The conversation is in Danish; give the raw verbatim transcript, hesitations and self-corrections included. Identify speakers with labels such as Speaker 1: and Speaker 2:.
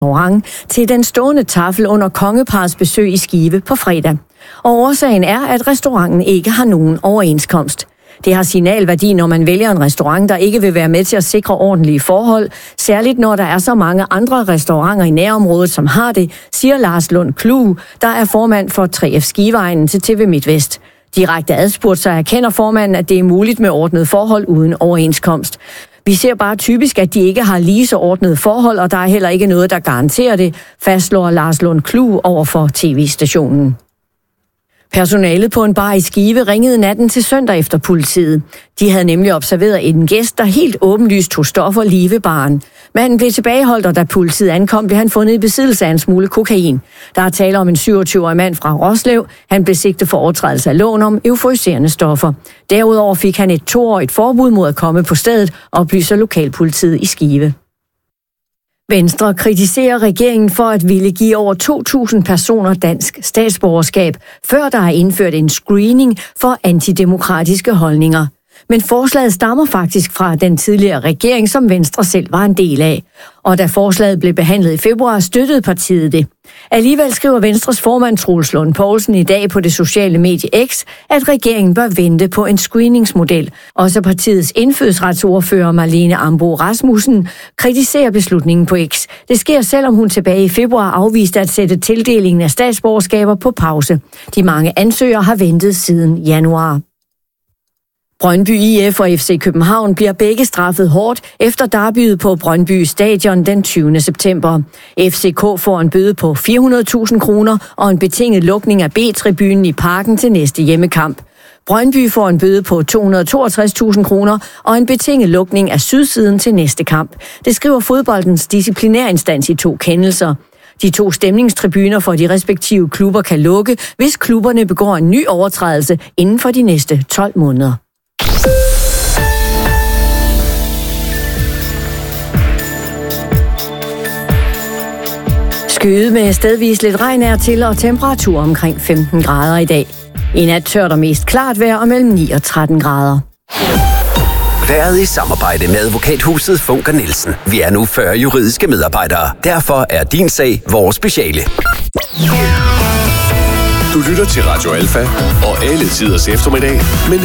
Speaker 1: restaurant til den stående tafel under kongeparets besøg i Skive på fredag. Og årsagen er, at restauranten ikke har nogen overenskomst. Det har signalværdi, når man vælger en restaurant, der ikke vil være med til at sikre ordentlige forhold, særligt når der er så mange andre restauranter i nærområdet, som har det, siger Lars Lund Klug, der er formand for tre F Skiveegnen til T V MidtVest. Direkte adspurgt så erkender formanden, at det er muligt med ordnede forhold uden overenskomst. Vi ser bare typisk, at de ikke har lige så ordnede forhold, og der er heller ikke noget, der garanterer det, fastslår Lars Lund Klug over for T V-stationen. Personalet på en bar i Skive ringede natten til søndag efter politiet. De havde nemlig observeret en gæst, der helt åbenlyst tog stoffer lige ved baren. Manden blev tilbageholdt, og da politiet ankom, blev han fundet i besiddelse af en smule kokain. Der er tale om en syvogtyve-årig mand fra Roslev. Han blev sigtet for overtrædelse af loven om euforiserende stoffer. Derudover fik han et toårigt forbud mod at komme på stedet, oplyser lokalpolitiet i Skive. Venstre kritiserer regeringen for at ville give over to tusind personer dansk statsborgerskab, før der er indført en screening for antidemokratiske holdninger. Men forslaget stammer faktisk fra den tidligere regering, som Venstre selv var en del af. Og da forslaget blev behandlet i februar, støttede partiet det. Alligevel skriver Venstres formand Troels Lund Poulsen i dag på det sociale medie X, at regeringen bør vente på en screeningsmodel. Også partiets indfødsretsordfører Marlene Ambo Rasmussen kritiserer beslutningen på X. Det sker, selvom hun tilbage i februar afviste at sætte tildelingen af statsborgerskaber på pause. De mange ansøgere har ventet siden januar. Brøndby I F og F C København bliver begge straffet hårdt efter derbyet på Brøndby Stadion den tyvende september. F C K får en bøde på fire hundrede tusind kroner og en betinget lukning af B-tribunen i Parken til næste hjemmekamp. Brøndby får en bøde på to hundrede og toogtres tusind kroner og en betinget lukning af sydsiden til næste kamp. Det skriver fodboldens disciplinærinstans i to kendelser. De to stemningstribuner for de respektive klubber kan lukke, hvis klubberne begår en ny overtrædelse inden for de næste tolv måneder. Skyet med stedvis lidt regn er til og temperatur omkring femten grader i dag. I nat tørt og mest klart vejr og mellem ni og tretten grader.
Speaker 2: Været i samarbejde med advokathuset Funker Nielsen. Vi er nu fyrre juridiske medarbejdere. Derfor er din sag vores speciale.
Speaker 3: Du lytter til Radio Alfa og alle tiders eftermiddag. Men